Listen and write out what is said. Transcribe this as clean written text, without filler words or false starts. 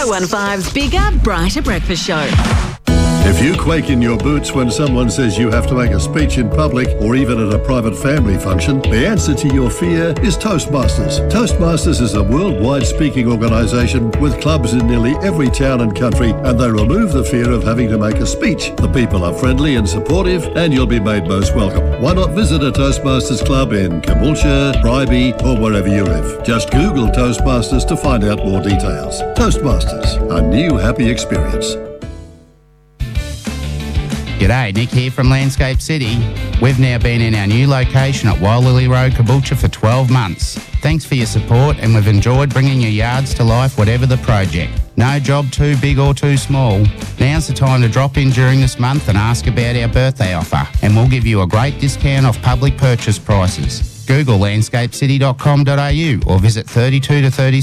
015's Bigger, Brighter Breakfast Show. If you quake in your boots when someone says you have to make a speech in public or even at a private family function, the answer to your fear is Toastmasters. Toastmasters is a worldwide speaking organisation with clubs in nearly every town and country, and they remove the fear of having to make a speech. The people are friendly and supportive, and you'll be made most welcome. Why not visit a Toastmasters club in Caboolture, Bribie, or wherever you live? Just Google Toastmasters to find out more details. Toastmasters, a new happy experience. G'day, Nick here from Landscape City. We've now been in our new location at Wailili Road, Caboolture for 12 months. Thanks for your support, and we've enjoyed bringing your yards to life, whatever the project. No job too big or too small. Now's the time to drop in during this month and ask about our birthday offer, and we'll give you a great discount off public purchase prices. Google landscapecity.com.au or visit 32 to 30